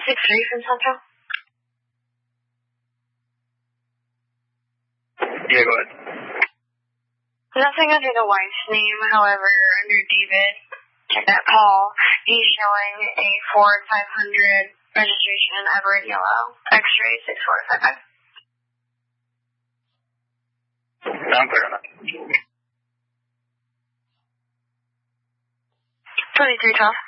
463 from Central. Yeah, go ahead. Nothing under the wife's name, however, under David, check that call, he's showing a Ford 500 registration Everett Yellow, X-ray 6455. Sound clear enough. 2312.